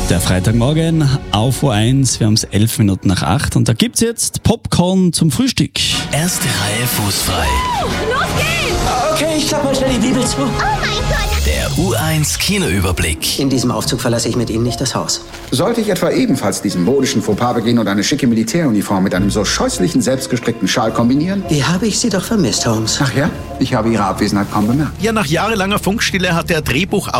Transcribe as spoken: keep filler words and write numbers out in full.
Der Freitagmorgen auf O eins, wir haben es elf Minuten nach acht und da gibt's jetzt Popcorn zum Frühstück. Erste Reihe fußfrei. Los geht's! Okay, ich klappe mal schnell die Bibel zu. Oh mein Gott! Der U eins Kinoüberblick. In diesem Aufzug verlasse ich mit Ihnen nicht das Haus. Sollte ich etwa ebenfalls diesen modischen Fauxpas begehen und eine schicke Militäruniform mit einem so scheußlichen, selbstgestrickten Schal kombinieren? Wie habe ich Sie doch vermisst, Holmes? Ach ja, ich habe Ihre Abwesenheit kaum bemerkt. Ja, nach jahrelanger Funkstille hat der Drehbuch